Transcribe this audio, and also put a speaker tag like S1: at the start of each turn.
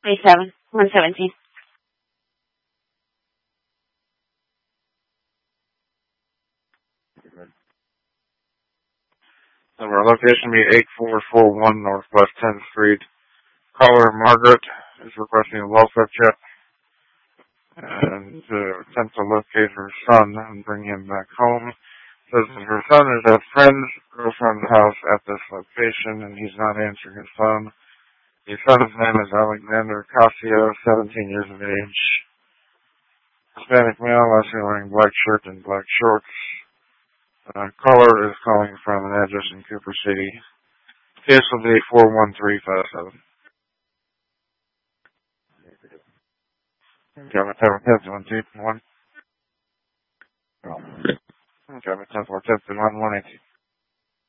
S1: 27, 117.
S2: Number location be 8441 Northwest 10th Street. Caller Margaret is requesting a welfare check and to attempt to locate her son and bring him back home. Says that her son is at friend's girlfriend's house at this location and he's not answering his phone. The son's name is Alexander Casio, 17 years of age. Hispanic male, last year wearing black shirt and black shorts. Caller is calling from an address in Cooper City. Case will be 41357. Government 10 4 10 1 180.